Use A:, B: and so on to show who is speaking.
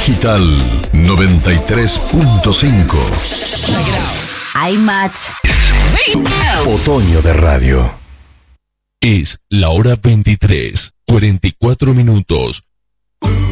A: Digital 93.5.
B: Hay match.
A: Otoño de radio.
C: Es la hora 23:44.